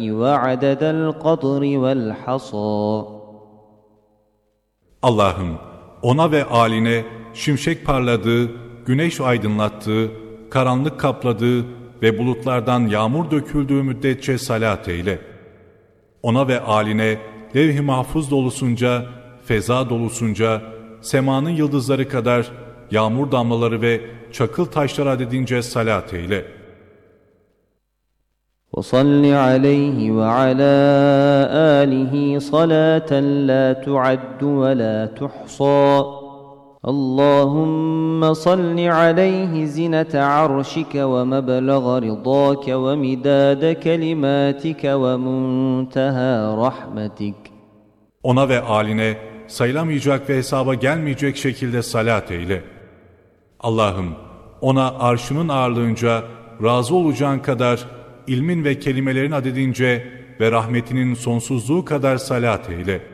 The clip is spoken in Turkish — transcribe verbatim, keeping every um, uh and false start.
وعدد القطر والحصى. Allah'ım ona ve âline şimşek parladığı, güneş aydınlattığı, karanlık kapladığı ve bulutlardan yağmur döküldüğü müddetçe salat eyle. Ona ve âline levh-i mahfuz dolusunca, feza dolusunca, semanın yıldızları kadar yağmur damlaları ve çakıl taşlar adedince salat eyle. وَصَلِّ عَلَيْهِ وَعَلَى آلِهِ صَلَاةً لَا تُعَدُّ وَلَا تُحْصَى. اللهم صل عليه زنة عرشك ومبلغ رضاك ومداد كلماتك ومنتهى رحمتك. Ona ve âline sayılamayacak ve hesaba gelmeyecek şekilde salat eyle. Allah'ım ona arşının ağırlığınca, razı olacağın kadar, ilmin ve kelimelerin adedince ve rahmetinin sonsuzluğu kadar salat eyle.